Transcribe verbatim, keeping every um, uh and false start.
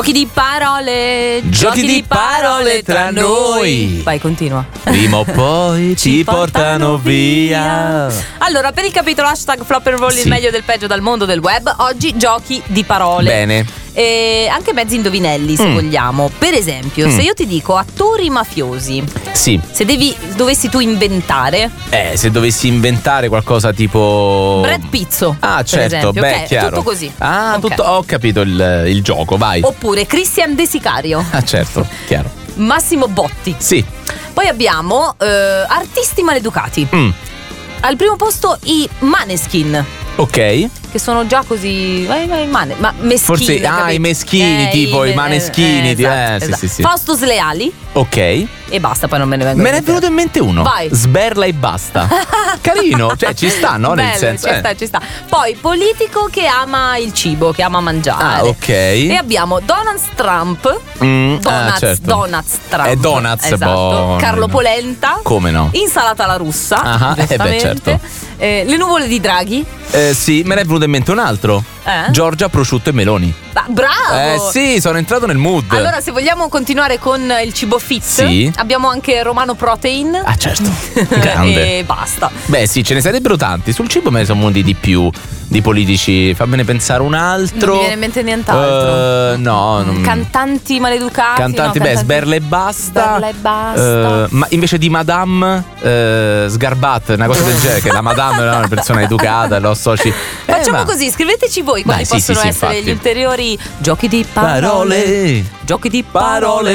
Giochi di parole, Giochi di parole tra noi. Vai, continua. Prima o poi ci portano via. Allora, per il capitolo hashtag Flop and Roll, Sì. il meglio del peggio dal mondo del web, oggi giochi di parole. Bene. E anche mezzi indovinelli, se Mm. vogliamo. Per esempio, Mm. se io ti dico attori mafiosi, Sì. se devi, dovessi tu inventare Eh, se dovessi inventare qualcosa tipo Brad Pizzo. Ah, per certo, esempio, beh, ok? chiaro. Tutto così. Ah, Ok. tutto, ho capito il, il gioco, vai. Oppure Christian De Sicario, Ah, certo, chiaro. Massimo Botti. Sì. Poi abbiamo eh, artisti maleducati. Mm. Al primo posto i Maneskin, Ok. che sono già così vai, vai, mane, ma meschini. Forse ah, capito? i meschini, Eh, tipo i eh, maneschini, eh, di- esatto, eh, sì, esatto. sì, sì. Fausto Sleali Ok. e basta, poi non me ne vengo. Me ne è venuto in mente uno. Vai. Sberla e basta. Carino, cioè ci sta, no? Nel Bello, senso. ci eh. sta, ci sta. Poi politico che ama il cibo, che ama mangiare. Ah, ok. E abbiamo Donald Trump. Mm, Donuts, ah, certo. Donuts Trump. È Donuts, esatto. buono. Carlo Polenta. Come no? Insalata alla russa. Ah, eh beh, giustamente. certo. Eh, le nuvole di Draghi. Eh, sì, me ne è venuto in mente un altro. Eh? Giorgia, prosciutto e meloni. Ah, bravo! Eh sì, sono entrato nel mood. Allora, se vogliamo continuare con il cibo fit, Sì. abbiamo anche Romano Protein. Ah, certo. Grande. E basta. Beh, sì, ce ne sarebbero tanti. Sul cibo me ne sono venuti di più di politici. Fammene pensare un altro. Non mi viene in mente nient'altro. Eh, no, non... Cantanti maleducati. Cantanti, no, beh, cantanti- Sberla e basta. Sberla e basta. Eh, ma invece di Madame eh, Sgarbat, una cosa del genere, che la Madame è una persona educata, lo associ. Eh, Facciamo ma- così, scriveteci voi quali Dai, sì, possono sì, sì, essere infatti. gli ulteriori giochi di parole. Parole. Giochi di Parole. parole.